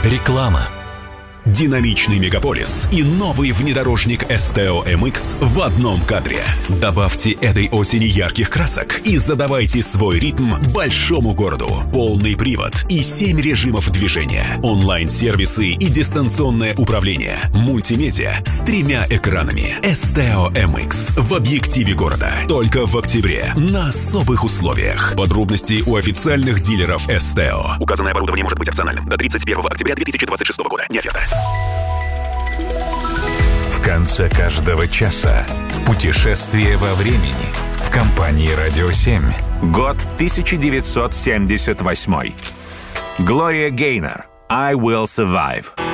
Реклама. Динамичный мегаполис и новый внедорожник STO MX в одном кадре. Добавьте этой осени ярких красок и задавайте свой ритм большому городу. Полный привод и 7 режимов движения. Онлайн-сервисы и дистанционное управление. Мультимедиа с 3 экранами. STO MX в объективе города. Только в октябре на особых условиях. Подробности у официальных дилеров STO. Указанное оборудование может быть опциональным. До 31 октября 2026 года. Не оферта. В конце каждого часа путешествие во времени в компании «Радио 7». Год 1978. Глория Гейнор. I Will Survive.